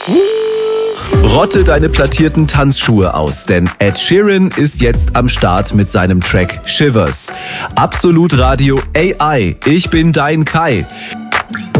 Rotte deine plattierten Tanzschuhe aus, denn Ed Sheeran ist jetzt am Start mit seinem Track Shivers. Absolut Radio AI, ich bin dein Kai.